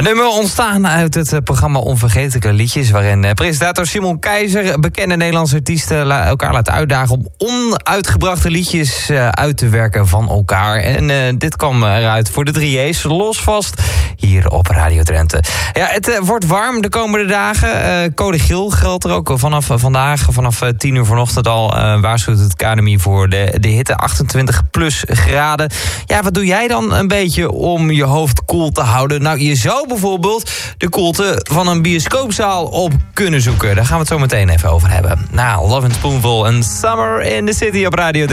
Een nummer ontstaan uit het programma Onvergetelijke Liedjes, waarin presentator Simon Keizer bekende Nederlandse artiesten elkaar laat uitdagen om onuitgebrachte liedjes uit te werken van elkaar. En dit kwam eruit voor de 3J's, Los Vast, hier op Radio Drenthe. Ja, het wordt warm de komende dagen. Code geel geldt er ook vanaf vandaag, vanaf 10 uur vanochtend al. Waarschuwt het KNMI voor de hitte, 28 plus graden. Ja, wat doe jij dan een beetje om je hoofd koel te houden? Nou, je zou bijvoorbeeld de koelte van een bioscoopzaal op kunnen zoeken. Daar gaan we het zo meteen even over hebben. Nou, Love and Spoonful en Summer in the City op Radio 3.